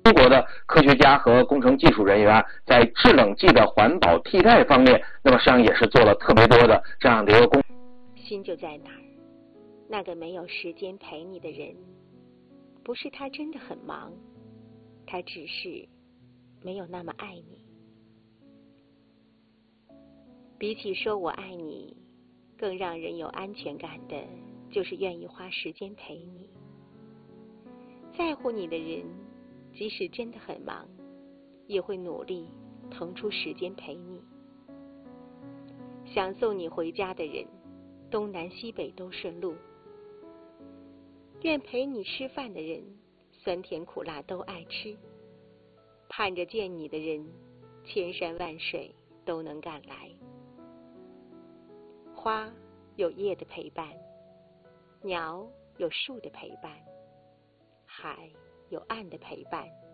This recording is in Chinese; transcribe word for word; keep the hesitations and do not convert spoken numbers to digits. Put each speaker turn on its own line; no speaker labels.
中国的科学家和工程技术人员在制冷剂的环保替代方面，那么实际上也是做了特别多的这样的一个工。
心就在哪儿？那个没有时间陪你的人，不是他真的很忙，他只是没有那么爱你。比起说我爱你，更让人有安全感的，就是愿意花时间陪你。在乎你的人，即使真的很忙，也会努力腾出时间陪你。想送你回家的人，东南西北都顺路。愿陪你吃饭的人，酸甜苦辣都爱吃。盼着见你的人，千山万水都能赶来。花有叶的陪伴，鸟有树的陪伴，海有岸的陪伴，